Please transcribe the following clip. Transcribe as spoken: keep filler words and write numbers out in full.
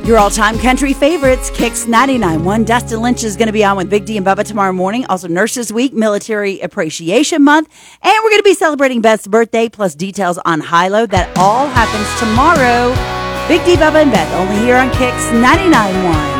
Your all-time country favorites, Kicks ninety-nine point one. Dustin Lynch is going to be on with Big D and Bubba tomorrow morning. Also, Nurses Week, Military Appreciation Month. And we're going to be celebrating Beth's birthday, plus details on Hilo. That all happens tomorrow. Big D, Bubba, and Beth, only here on Kicks ninety-nine point one.